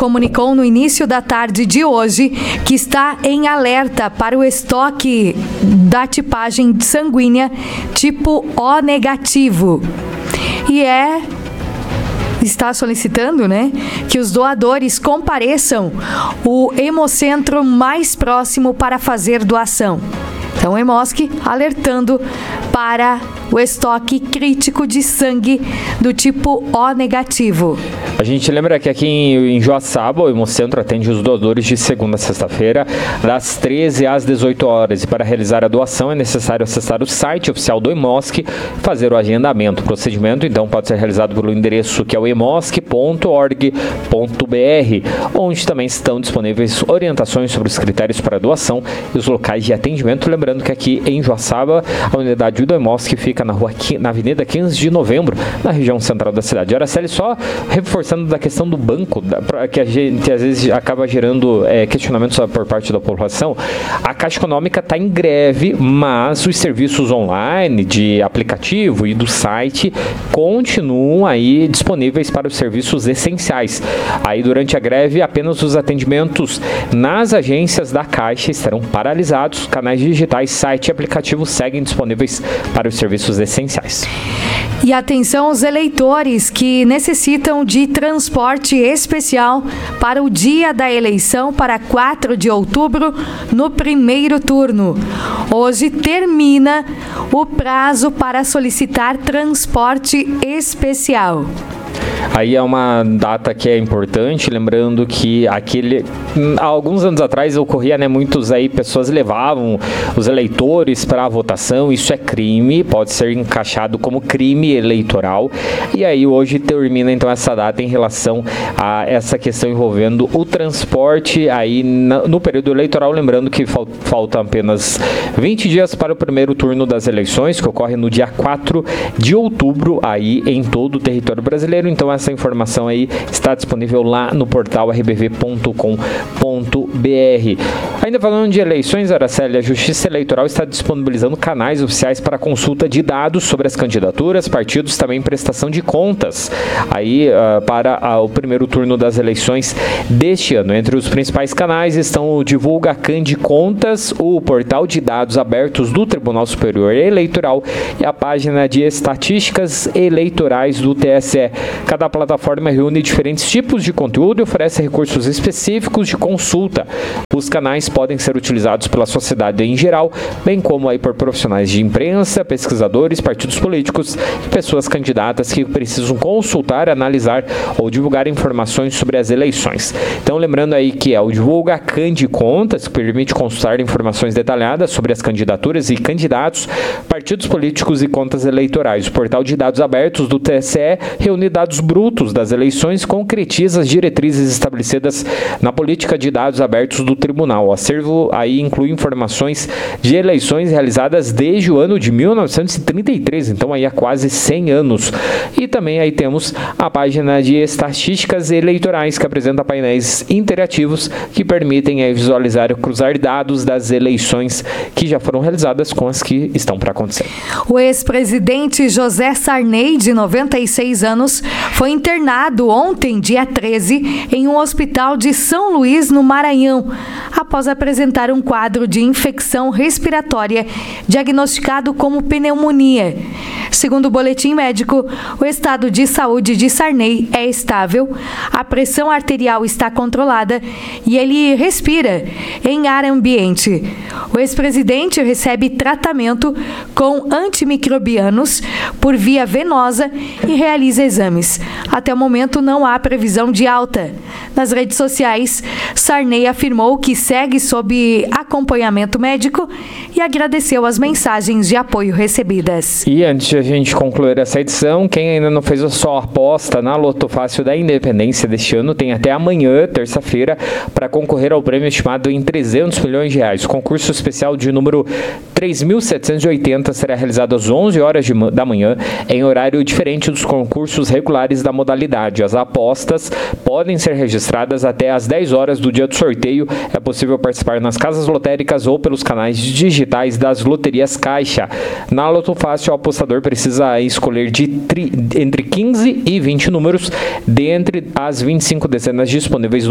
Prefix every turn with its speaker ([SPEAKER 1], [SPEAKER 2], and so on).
[SPEAKER 1] comunicou no início da tarde de hoje que está em alerta para o estoque da tipagem sanguínea tipo O negativo. E está solicitando, que os doadores compareçam ao hemocentro mais próximo para fazer doação. Então, o Hemosk alertando para o estoque crítico de sangue do tipo O negativo.
[SPEAKER 2] A gente lembra que aqui em Joaçaba, o Hemocentro atende os doadores de segunda a sexta-feira, das 13 às 18 horas. E para realizar a doação é necessário acessar o site oficial do Hemosk e fazer o agendamento. O procedimento, então, pode ser realizado pelo endereço que é o hemosk.org.br, onde também estão disponíveis orientações sobre os critérios para doação e os locais de atendimento. Lembrando que aqui em Joaçaba, a unidade do Hemosk fica na Avenida 15 de Novembro, na região central da cidade. Araceli, só reforçando da questão do banco, que a gente às vezes acaba gerando questionamentos por parte da população. A Caixa Econômica está em greve, mas os serviços online de aplicativo e do site continuam aí disponíveis para os serviços essenciais. Aí durante a greve, apenas os atendimentos nas agências da Caixa estarão paralisados. Canais digitais, site e aplicativo seguem disponíveis para os serviços essenciais.
[SPEAKER 1] E atenção aos eleitores que necessitam de transporte especial para o dia da eleição para 4 de outubro no primeiro turno. Hoje termina o prazo para solicitar transporte especial.
[SPEAKER 2] Aí é uma data que é importante, lembrando que há alguns anos atrás ocorria, muitas pessoas levavam os eleitores para a votação. Isso é crime, pode ser encaixado como crime eleitoral. E aí hoje termina então essa data em relação a essa questão envolvendo o transporte aí no período eleitoral. Lembrando que faltam apenas 20 dias para o primeiro turno das eleições, que ocorre no dia 4 de outubro aí em todo o território brasileiro. Então essa informação aí está disponível lá no portal rbv.com.br. Ainda falando de eleições, Araceli, a Justiça Eleitoral está disponibilizando canais oficiais para consulta de dados sobre as candidaturas, partidos, também prestação de contas aí para o primeiro turno das eleições deste ano. Entre os principais canais estão o Divulga Cande Contas, o portal de dados abertos do Tribunal Superior Eleitoral e a página de estatísticas eleitorais do TSE. Cada plataforma reúne diferentes tipos de conteúdo e oferece recursos específicos de consulta. Os canais podem ser utilizados pela sociedade em geral, bem como aí por profissionais de imprensa, pesquisadores, partidos políticos e pessoas candidatas que precisam consultar, analisar ou divulgar informações sobre as eleições. Então, lembrando aí que é o Divulga Cande Contas, que permite consultar informações detalhadas sobre as candidaturas e candidatos, partidos políticos e contas eleitorais. O portal de dados abertos do TSE reúne dados brutos das eleições, concretiza as diretrizes estabelecidas na política de dados abertos do tribunal. O acervo aí inclui informações de eleições realizadas desde o ano de 1933, então aí há quase 100 anos. E também aí temos a página de estatísticas eleitorais, que apresenta painéis interativos que permitem aí visualizar e cruzar dados das eleições que já foram realizadas com as que estão para acontecer.
[SPEAKER 1] O ex-presidente José Sarney, de 96 anos, foi internado ontem, dia 13, em um hospital de São Luís, no Maranhão, após apresentar um quadro de infecção respiratória diagnosticado como pneumonia. Segundo o boletim médico, o estado de saúde de Sarney é estável, a pressão arterial está controlada e ele respira em ar ambiente. O ex-presidente recebe tratamento com antimicrobianos por via venosa e realiza exames. Até o momento não há previsão de alta. Nas redes sociais, Sarney afirmou que segue sob acompanhamento médico e agradeceu as mensagens de apoio recebidas.
[SPEAKER 2] E antes de a gente concluir essa edição, quem ainda não fez a sua aposta na Loto Fácil da Independência deste ano, tem até amanhã, terça-feira, para concorrer ao prêmio estimado em 300 milhões de reais. O concurso especial de número 3.780 será realizado às 11 horas da manhã, em horário diferente dos concursos regulares da modalidade. As apostas podem ser registradas até às 10 horas do dia do sorteio. É possível participar nas casas lotéricas ou pelos canais digitais das loterias Caixa. Na Loto Fácil, o apostador precisa escolher entre 15 e 20 números dentre as 25 dezenas disponíveis no